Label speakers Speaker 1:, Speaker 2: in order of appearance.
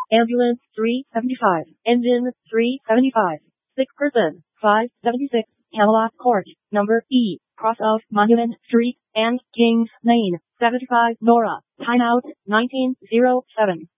Speaker 1: Ambulance 375. Engine 375. Sick person 576. Camelot Court, number E, cross of Monument Street and Kings Lane, 75 Nora. Timeout 1907.